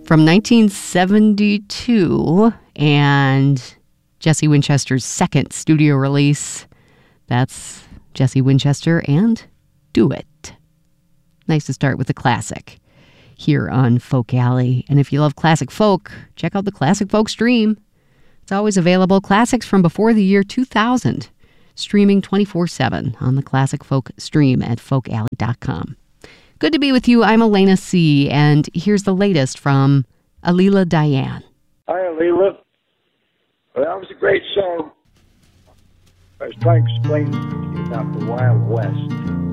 from 1972, and Jesse Winchester's second studio release. That's Jesse Winchester and Do It. Nice to start with a classic here on Folk Alley. And if you love classic folk, check out the Classic Folk Stream. It's always available. Classics from before the year 2000. Streaming 24/7 on the Classic Folk Stream at folkalley.com. Good to be with you. I'm Elena C., and here's the latest from Alila Diane. Hi, Alila. Well, that was a great song. I was trying to explain to you about the Wild West.